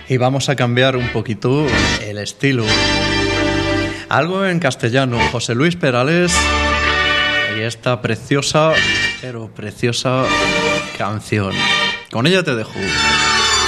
Y vamos a cambiar un poquito el estilo. Algo en castellano, José Luis Perales y esta preciosa, pero preciosa canción. Con ella te dejo.